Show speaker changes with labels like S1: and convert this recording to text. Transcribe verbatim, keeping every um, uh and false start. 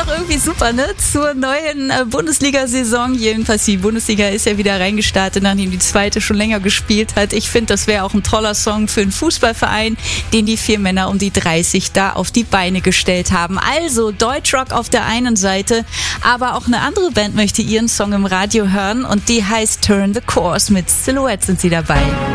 S1: doch irgendwie super, ne? Zur neuen äh, Bundesliga-Saison. Jedenfalls die Bundesliga ist ja wieder reingestartet, nachdem die zweite schon länger gespielt hat. Ich finde, das wäre auch ein toller Song für einen Fußballverein, den die vier Männer um die dreißig da auf die Beine gestellt haben. Also Deutschrock auf der einen Seite, aber auch eine andere Band möchte ihren Song im Radio hören und die heißt Turn the Course. Mit Silhouette sind sie dabei.